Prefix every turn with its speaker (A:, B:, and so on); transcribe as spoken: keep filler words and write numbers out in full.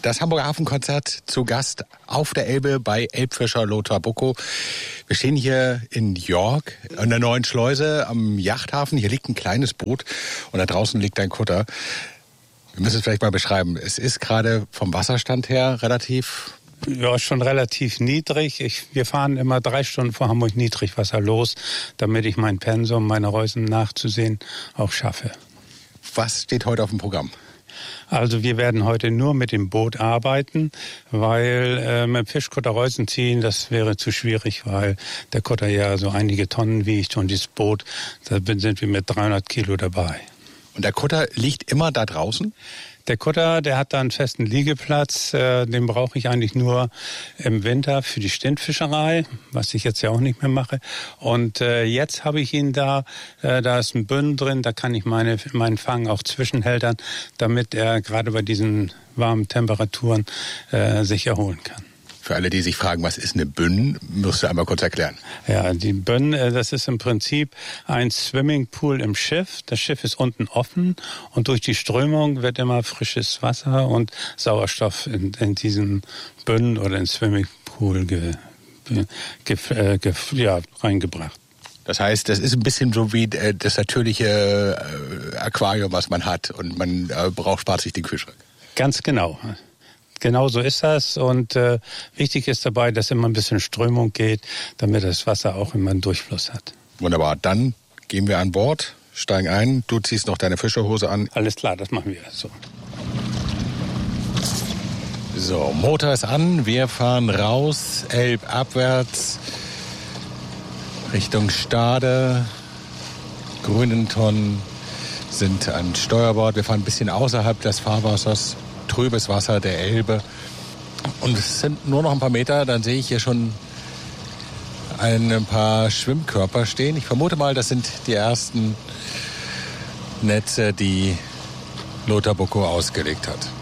A: Das Hamburger Hafenkonzert zu Gast auf der Elbe bei Elbfischer Lothar Bucko. Wir stehen hier in York an der Neuen Schleuse am Yachthafen. Hier liegt ein kleines Boot und da draußen liegt ein Kutter. Wir müssen es vielleicht mal beschreiben. Es ist gerade vom Wasserstand her relativ...
B: Ja, schon relativ niedrig. Ich, wir fahren immer drei Stunden vor Hamburg Niedrigwasser los, damit ich mein Pensum, meine Reusen nachzusehen, auch schaffe.
A: Was steht heute auf dem Programm?
B: Also wir werden heute nur mit dem Boot arbeiten, weil äh, mit dem Fischkutter Reusen ziehen, das wäre zu schwierig, weil der Kutter ja so einige Tonnen wiegt und dieses Boot, da sind wir mit dreihundert Kilo dabei.
A: Und der Kutter liegt immer da draußen?
B: Der Kutter, der hat da einen festen Liegeplatz, äh, den brauche ich eigentlich nur im Winter für die Stintfischerei, was ich jetzt ja auch nicht mehr mache. Und äh, jetzt habe ich ihn da, äh, da ist ein Bünden drin, da kann ich meine, meinen Fang auch zwischenhältern, damit er gerade bei diesen warmen Temperaturen äh, sich erholen kann.
A: Für alle, die sich fragen, was ist eine Bünn, musst du einmal kurz erklären.
B: Ja, die Bünn, das ist im Prinzip ein Swimmingpool im Schiff. Das Schiff ist unten offen und durch die Strömung wird immer frisches Wasser und Sauerstoff in, in diesen Bünnen oder in Swimmingpool ge, ge, äh, ge, ja, reingebracht.
A: Das heißt, das ist ein bisschen so wie das natürliche Aquarium, was man hat und man braucht, spart sich den Kühlschrank.
B: Ganz genau. Genau so ist das und äh, wichtig ist dabei, dass immer ein bisschen Strömung geht, damit das Wasser auch immer einen Durchfluss hat.
A: Wunderbar, dann gehen wir an Bord, steigen ein, du ziehst noch deine Fischerhose an.
B: Alles klar, das machen wir so.
A: So, Motor ist an, wir fahren raus, elbabwärts, Richtung Stade, Grünenton sind an Steuerbord. Wir fahren ein bisschen außerhalb des Fahrwassers. Trübes Wasser der Elbe. Und es sind nur noch ein paar Meter, dann sehe ich hier schon ein paar Schwimmkörper stehen. Ich vermute mal, das sind die ersten Netze, die Lothar Bucko ausgelegt hat.